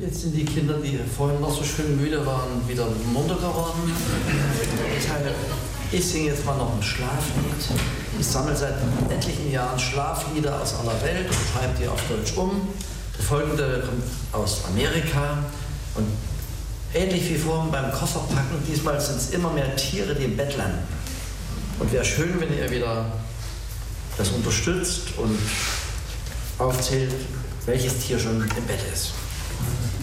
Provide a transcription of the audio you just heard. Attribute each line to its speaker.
Speaker 1: Jetzt sind die Kinder, die vorhin noch so schön müde waren, wieder munter geworden. Ich singe jetzt mal noch ein Schlaflied. Ich sammle seit etlichen Jahren Schlaflieder aus aller Welt und schreibe die auf Deutsch um. Der folgende kommt aus Amerika und ähnlich wie vorhin beim Kofferpacken, diesmal sind es immer mehr Tiere, die im Bett landen. Und wäre schön, wenn ihr wieder das unterstützt und aufzählt, welches Tier schon im Bett ist.